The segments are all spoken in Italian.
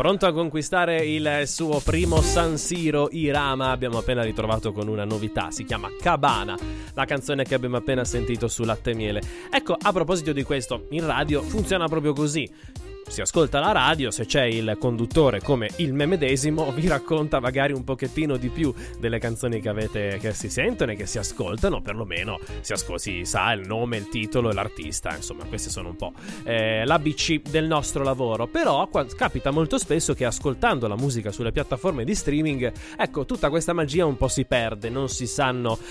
Pronto a conquistare il suo primo San Siro, Irama. Abbiamo appena ritrovato con una novità, si chiama Cabana, la canzone che abbiamo appena sentito su Latte e Miele. Ecco, a proposito di questo, in radio funziona proprio così. Si ascolta la radio, se c'è il conduttore come il me medesimo vi racconta magari un pochettino di più delle canzoni che si sentono e che si ascoltano, perlomeno si sa il nome, il titolo e l'artista, insomma questi sono un po' l'ABC del nostro lavoro. Però capita molto spesso che ascoltando la musica sulle piattaforme di streaming, ecco, tutta questa magia un po' si perde, non si fa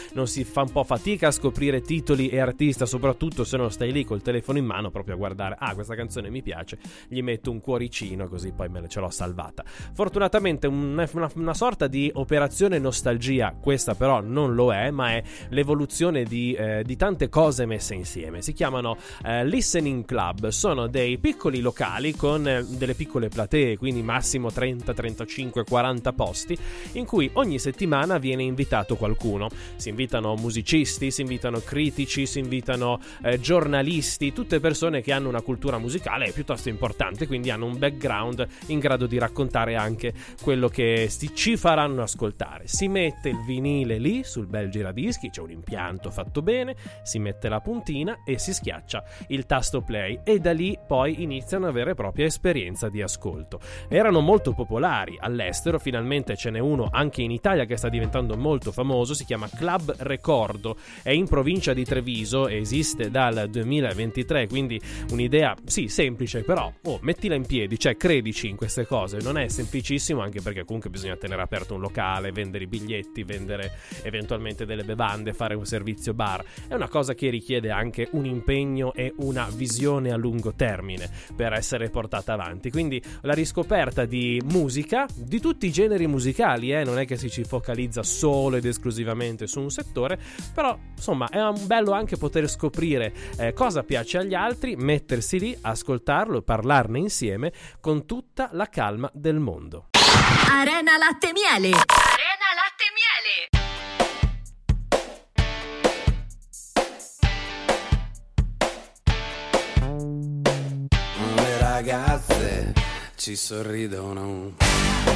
un po' fatica a scoprire titoli e artista, soprattutto se non stai lì col telefono in mano proprio a guardare, questa canzone mi piace, gli metto un cuoricino così poi ce l'ho salvata. Fortunatamente una sorta di operazione nostalgia, questa però non lo è, ma è l'evoluzione di tante cose messe insieme. Si chiamano listening club, sono dei piccoli locali con delle piccole platee, quindi massimo 30, 35, 40 posti, in cui ogni settimana viene invitato qualcuno. Si invitano musicisti, si invitano critici, si invitano giornalisti, tutte persone che hanno una cultura musicale piuttosto importante, quindi hanno un background in grado di raccontare anche quello che ci faranno ascoltare. Si mette il vinile lì sul bel giradischi, c'è un impianto fatto bene, si mette la puntina e si schiaccia il tasto play, e da lì poi inizia una vera e propria esperienza di ascolto. Erano molto popolari all'estero, finalmente ce n'è uno anche in Italia che sta diventando molto famoso, si chiama Club Recordo, è in provincia di Treviso, esiste dal 2023, quindi un'idea sì semplice, però mettila in piedi, cioè credici in queste cose, non è semplicissimo, anche perché comunque bisogna tenere aperto un locale, vendere i biglietti, vendere eventualmente delle bevande, fare un servizio bar, è una cosa che richiede anche un impegno e una visione a lungo termine per essere portata avanti. Quindi la riscoperta di musica, di tutti i generi musicali, non è che si ci focalizza solo ed esclusivamente su un settore, però insomma è un bello anche poter scoprire cosa piace agli altri, mettersi lì, ascoltarlo, parlarne insieme con tutta la calma del mondo. Arena Latte e Miele. Arena Latte e Miele. Le ragazze ci sorridono